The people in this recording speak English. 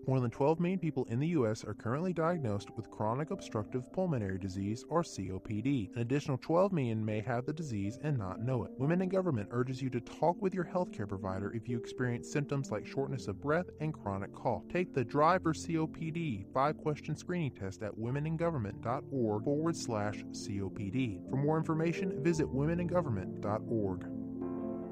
More than 12 million people in the U.S. are currently diagnosed with chronic obstructive pulmonary disease, or COPD. An additional 12 million may have the disease and not know it. Women in Government urges you to talk with your healthcare provider if you experience symptoms like shortness of breath and chronic cough. Take the Drive for COPD 5-question screening test at womeningovernment.org/COPD. For more information, visit womeningovernment.org.